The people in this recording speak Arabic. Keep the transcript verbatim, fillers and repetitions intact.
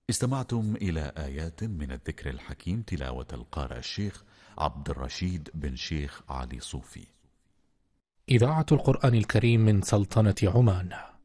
استمعتم إلى آيات من الذكر الحكيم، تلاوة القارئ الشيخ عبد الرشيد بن شيخ علي صوفي. إذاعة القرآن الكريم من سلطنة عمان.